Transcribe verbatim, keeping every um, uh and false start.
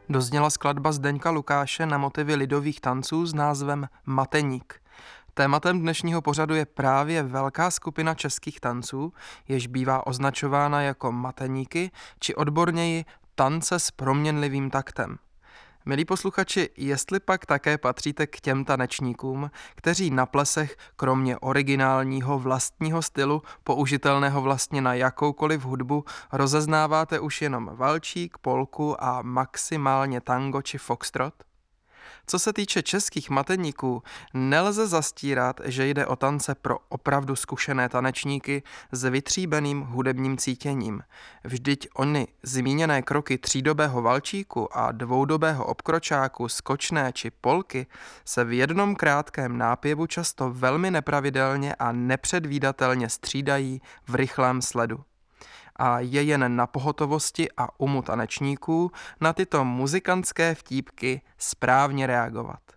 Dozněla skladba Zdeňka Lukáše na motivy lidových tanců s názvem Mateník. Tématem dnešního pořadu je právě velká skupina českých tanců, jež bývá označována jako mateníky, či odborněji tance s proměnlivým taktem. Milí posluchači, jestli pak také patříte k těm tanečníkům, kteří na plesech kromě originálního vlastního stylu, použitelného vlastně na jakoukoliv hudbu, rozeznáváte už jenom valčík, polku a maximálně tango či foxtrot? Co se týče českých mateníků, nelze zastírat, že jde o tance pro opravdu zkušené tanečníky s vytříbeným hudebním cítěním. Vždyť ony zmíněné kroky třídobého valčíku a dvoudobého obkročáku, skočné či polky se v jednom krátkém nápěvu často velmi nepravidelně a nepředvídatelně střídají v rychlém sledu. A je jen na pohotovosti a umu tanečníků na tyto muzikantské vtípky správně reagovat.